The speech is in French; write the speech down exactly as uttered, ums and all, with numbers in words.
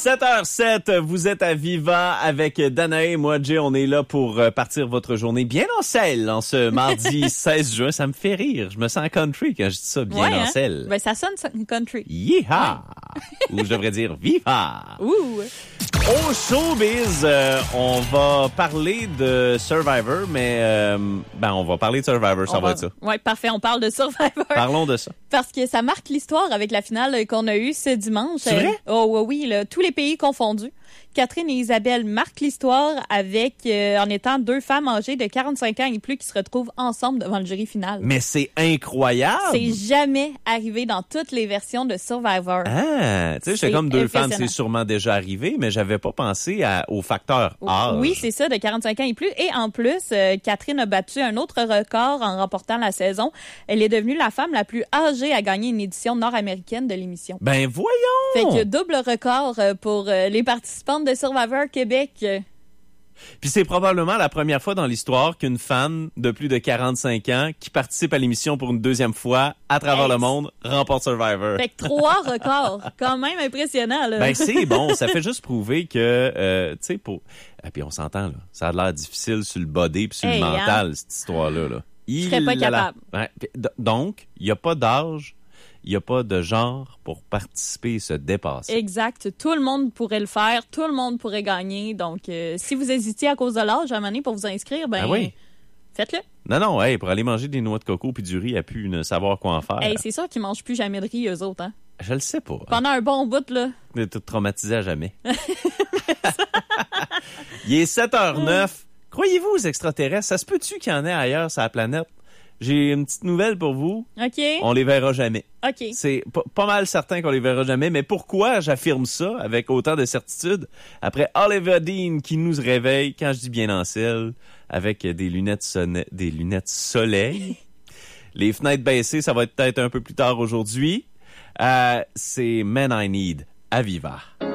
sept heures sept, vous êtes à Viva avec Danae. Moi, Jay, on est là pour partir votre journée bien en selle en ce mardi seize juin. Ça me fait rire. Je me sens country quand je dis ça, bien ouais, en hein? selle. Ben, ça sonne country. Yeehaw! Ouais. Ou je devrais dire Viva! Ouh! Au showbiz, euh, on va parler de Survivor, mais euh, ben on va parler de Survivor, ça on va, va être ça. Oui, parfait, on parle de Survivor. Parlons de ça. Parce que ça marque l'histoire avec la finale qu'on a eue ce dimanche. C'est vrai? Oh oui, oui, là, tous les pays confondus. Catherine et Isabelle marquent l'histoire avec euh, en étant deux femmes âgées de quarante-cinq ans et plus qui se retrouvent ensemble devant le jury final. Mais c'est incroyable! C'est jamais arrivé dans toutes les versions de Survivor. Ah, tu sais, j'étais comme deux femmes, c'est sûrement déjà arrivé, mais j'avais pas pensé à, au facteur âge. Oui, c'est ça, de quarante-cinq ans et plus. Et en plus, euh, Catherine a battu un autre record en remportant la saison. Elle est devenue la femme la plus âgée à gagner une édition nord-américaine de l'émission. Ben voyons! Fait que double record pour euh, les participantes de Survivor Québec. Puis c'est probablement la première fois dans l'histoire qu'une femme de plus de quarante-cinq ans qui participe à l'émission pour une deuxième fois à travers hey. le monde remporte Survivor. Fait que trois records, quand même impressionnant là. Ben c'est bon, ça fait juste prouver que euh, tu sais pour et puis on s'entend là, ça a l'air difficile sur le body puis sur hey, le mental hein? Cette histoire là là. Je serais pas capable. Ouais, donc, il y a pas d'âge, il y a pas de genre pour participer et se dépasser. Exact. Tout le monde pourrait le faire. Tout le monde pourrait gagner. Donc, euh, si vous hésitiez à cause de l'âge à un moment donné pour vous inscrire, ben, ah oui. faites-le. Non, non, hey, pour aller manger des noix de coco puis du riz, à pu ne savoir quoi en faire. Hey, c'est sûr qu'ils mangent plus jamais de riz, eux autres. Hein? Je le sais pas. Pendant hein. un bon bout, là. T'es tout traumatisé à jamais. Il est sept heures neuf. Croyez-vous aux extraterrestres? Ça se peut-tu qu'il y en ait ailleurs sur la planète? J'ai une petite nouvelle pour vous. OK. On les verra jamais. OK. C'est p- pas mal certain qu'on les verra jamais, mais pourquoi j'affirme ça avec autant de certitude? Après Oliver Dean qui nous réveille, quand je dis bien en selle, avec des lunettes sonne- des lunettes soleil. Les fenêtres baissées, ça va être peut-être un peu plus tard aujourd'hui. Euh, c'est Men I Need à Viva.